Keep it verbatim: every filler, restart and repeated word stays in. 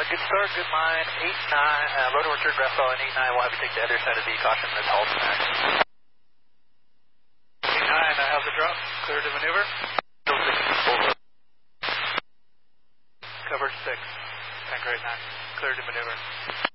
good start, good line. eight nine, uh, low to return breath following eight nine. We'll have you take the other side of the caution that's halt max. eight nine, uh, how's the drop? Clear to maneuver? Coverage six. Tanker eight nine. Clear to maneuver.